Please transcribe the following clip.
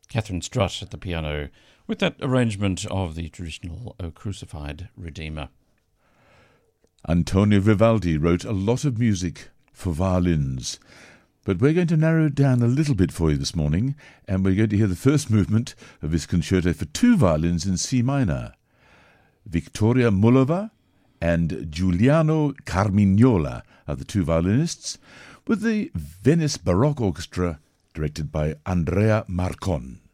Catherine Strutt at the piano with that arrangement of the traditional O Crucified Redeemer. Antonio Vivaldi wrote a lot of music for violins, but we're going to narrow it down a little bit for you this morning, and we're going to hear the first movement of his concerto for two violins in C minor. Victoria Mullova and Giuliano Carmignola are the two violinists, with the Venice Baroque Orchestra directed by Andrea Marcon.